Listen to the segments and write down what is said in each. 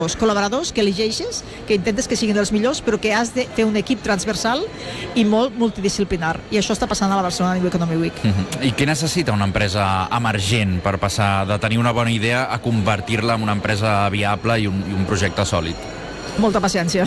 col·laboradors que elegeixes, que intentes que siguin els millors, però que has de fer un equip transversal i molt multidisciplinar. I això està passant a la Barcelona New Economy Week. I què necessita una empresa emergent per passar de tenir una bona idea a convertir-la en una empresa viable i un projecte sòlid? Molta paciència.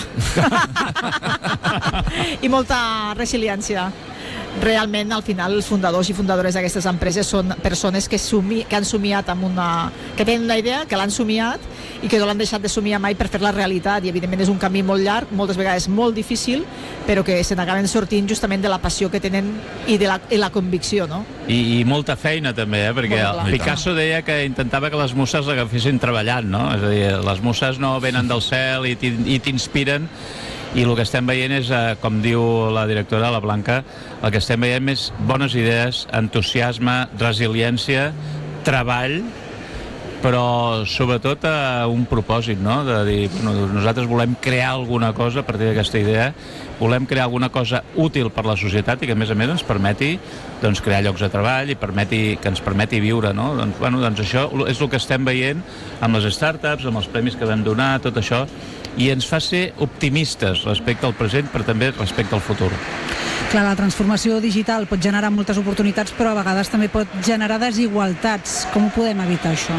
I molta resiliència. Realment, al final, els fundadors i fundadores d'aquestes empreses són persones que han somiat que tenen una idea, que l'han somiat i que no l'han deixat de somiar mai per fer-la realitat, i evidentment és un camí molt llarg, moltes vegades molt difícil, però que se n'acaben sortint justament de la passió que tenen i de la convicció, no? I molta feina també, perquè el Picasso deia que intentava que les musses l'agafessin treballant, no? És a dir, les musses no venen del cel i t'inspiren, i el que estem veient és, com diu la directora, la Blanca, el que estem veient és bones idees, entusiasme, resiliència, treball, però sobretot un propòsit, no? De dir, nosaltres volem crear alguna cosa a partir d'aquesta idea, volem crear alguna cosa útil per la societat i que a més ens permeti crear llocs de treball i que ens permeti viure, no? Doncs això és el que estem veient amb les startups, amb els premis que vam donar, tot això, i ens fa ser optimistes respecte al present, però també respecte al futur. Clar, la transformació digital pot generar moltes oportunitats, però a vegades també pot generar desigualtats. Com ho podem evitar, això?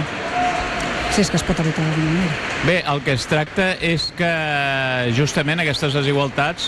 Si és que es pot evitar d'alguna manera. Bé, el que es tracta és que justament aquestes desigualtats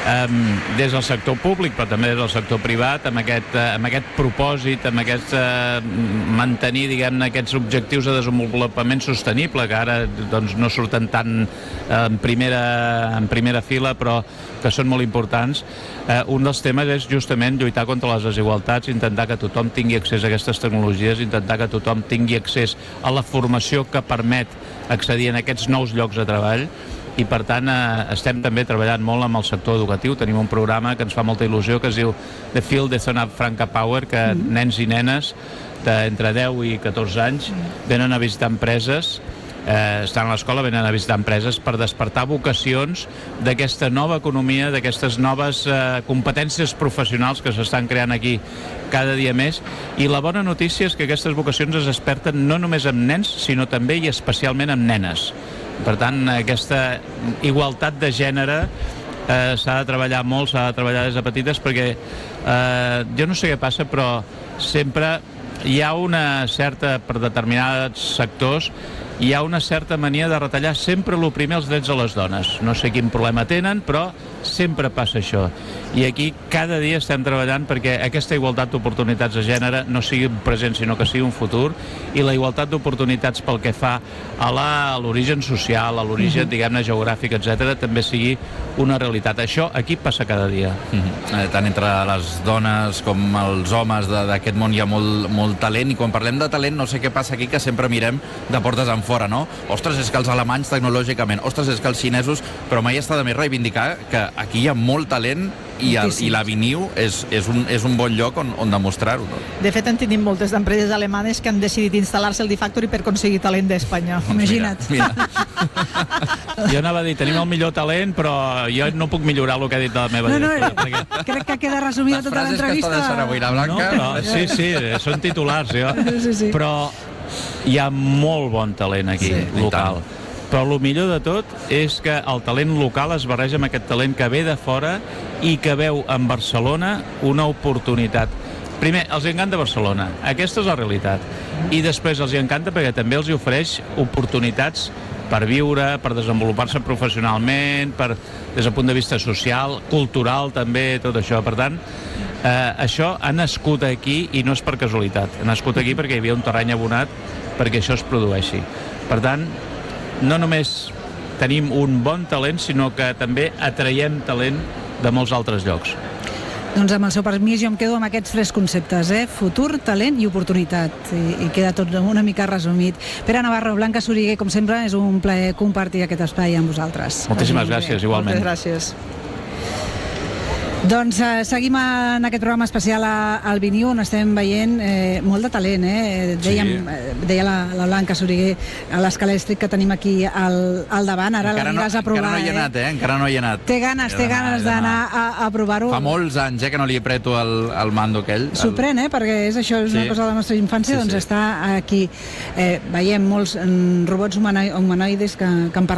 des del sector públic, però també des del sector privat, amb aquest propòsit, amb aquest mantenir, diguem-ne, aquests objectius de desenvolupament sostenible, que ara no surten tant en primera fila, però que són molt importants. Un dels temes és justament lluitar contra les desigualtats, intentar que tothom tingui accés a aquestes tecnologies, intentar que tothom tingui accés a la formació que permet accedir a aquests nous llocs de treball, i per tant estem també treballant molt amb el sector educatiu. Tenim un programa que ens fa molta il·lusió que es diu The Field de Zona Franca Power, que nens i nenes d'entre 10 i 14 anys venen a visitar empreses, estan a l'escola, venen a visitar empreses per despertar vocacions d'aquesta nova economia, d'aquestes noves competències professionals que s'estan creant aquí cada dia més. I la bona notícia és que aquestes vocacions es desperten no només amb nens, sinó també i especialment amb nenes. Per tant, aquesta igualtat de gènere s'ha de treballar molt, s'ha de treballar des de petites, perquè jo no sé què passa, però sempre hi ha una certa, per determinats sectors, hi ha una certa mania de retallar sempre el primer els drets de les dones. No sé quin problema tenen, però sempre passa això. I aquí cada dia estem treballant perquè aquesta igualtat d'oportunitats de gènere no sigui un present, sinó que sigui un futur, i la igualtat d'oportunitats pel que fa a l'origen social, a l'origen, diguem-ne, geogràfic, etc., també sigui una realitat. Això aquí passa cada dia. Tant entre les dones com els homes d'aquest món hi ha molt talent, i quan parlem de talent no sé què passa aquí, que sempre mirem de portes enfora, no? Ostres, és que els alemanys tecnològicament, ostres, és que els xinesos, però mai està de més reivindicar que aquí hi ha molt talent i l'Aviniu és un bon lloc on demostrar-ho. No? De fet, en tenim moltes empreses alemanes que han decidit instal·lar-se al D-Factory per aconseguir talent d'Espanya. Imagina't. Mira. Jo anava a dir, tenim el millor talent, però jo no puc millorar el que ha dit de la meva directora. Perquè... Crec que queda resumida tota l'entrevista. Les frases que es poden servir a Blanca. No, però, sí, són titulars, jo. Sí. Però hi ha molt bon talent aquí, local. Però el millor de tot és que el talent local es barreja amb aquest talent que ve de fora i que veu en Barcelona una oportunitat. Primer, els encanta Barcelona, aquesta és la realitat. I després els encanta perquè també els ofereix oportunitats per viure, per desenvolupar-se professionalment, des del punt de vista social, cultural també, tot això. Per tant, això ha nascut aquí i no és per casualitat. Ha nascut aquí perquè hi havia un terreny abonat perquè això es produeixi. Per tant, no només tenim un bon talent, sinó que també atraiem talent de molts altres llocs. Doncs amb el seu permís jo em quedo amb aquests tres conceptes, futur, talent i oportunitat, i queda tot una mica resumit. Pere Navarro, Blanca Soriguer, com sempre, és un plaer compartir aquest espai amb vosaltres. Moltíssimes gràcies, igualment. Moltes gràcies. Doncs seguim en aquest programa especial al Viniu, on estem veient molt de talent, deia la Blanca Soriguer a l'escala elèctric que tenim aquí al davant, ara l'aniràs a provar. Encara no hi he anat, encara no hi he anat. Té ganes d'anar a provar-ho. Fa molts anys que no li apreto el mando aquell. Sorprèn, perquè és una cosa de la nostra infància, doncs està aquí. Veiem molts robots humanoides que han